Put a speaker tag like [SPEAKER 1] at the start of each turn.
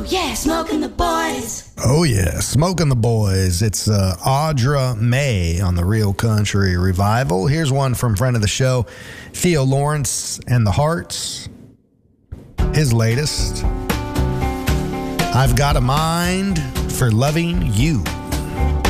[SPEAKER 1] Ooh, yeah, Smoking the Boys.
[SPEAKER 2] Oh, yeah, Smoking the Boys. It's Audra May on the Real Country Revival. Here's one from friend of the show, Theo Lawrence and the Hearts. His latest, I've Got a Mind for Loving You.